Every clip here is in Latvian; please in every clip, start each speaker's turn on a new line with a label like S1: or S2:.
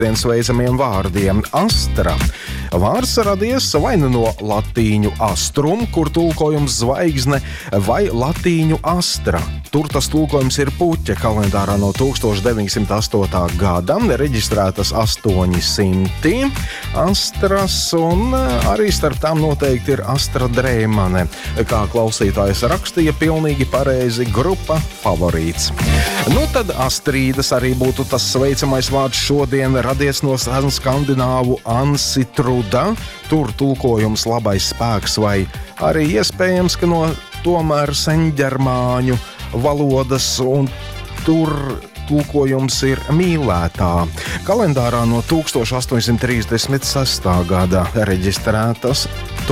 S1: Sveicamiem vārdiem Astra. Vārds radies vai nu no latīņu astrum, kur tulkojums zvaigzne, vai latīņu astra. Tur tas tulkojums ir puķa. Kalendārā no 1908. gada reģistrētas 800 astras, un arī starp tām noteikti ir Astra Dreimane. Kā klausītājs rakstīja, pilnīgi pareizi, grupa Favorīts. Nu tad Astrīdas arī būtu tas sveicamais vārds šodien, radies no skandināvu ansitruda, tur tulkojums labais spēks, vai arī iespējams, ka no tomēr senģermāņu valodas, un tur tulkojums ir mīlētā. Kalendārā no 1836. gada reģistrētas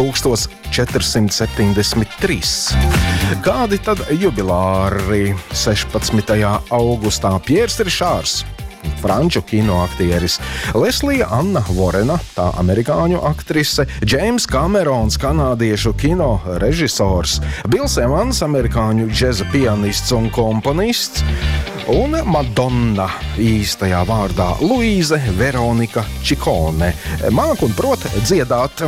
S1: 1473. Kādi tad jubilāri 16. augustā? Piers Rišārs, franču kinoaktieris, Leslija Anna Vorena, tā amerikāņu aktrise, Džeims Kamerons, kanādiešu kino režisors, Bils Evans, amerikāņu džeza pianists un komponists, un Madonna īstajā vārdā Luīze Veronika Čikone. Māk un prot dziedāt.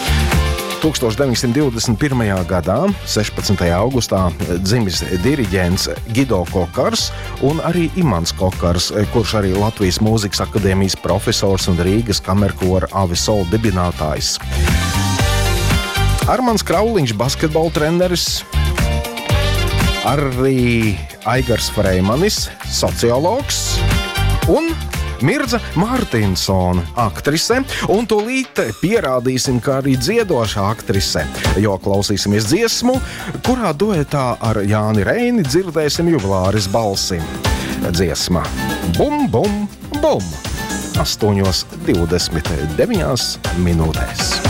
S1: 1921. gadā, 16. augustā, dzimis diriģents Gido Kokars un arī Imants Kokars, kurš arī Latvijas Mūzikas akadēmijas profesors un Rīgas kamerkora Avisol dibinātājs. Armands Krauliņš, basketbola treneris, arī Aigars Freimanis, sociologs, un Mirdza Mārtinsone, aktrise, un tūlīt pierādīsim, ka arī dziedošā aktrise, jo klausīsimies dziesmu, kurā duetā ar Jāni Reini dzirdēsim jubilāris balsi. Dziesma Bum, bum, bum! 8:29 minūtēs.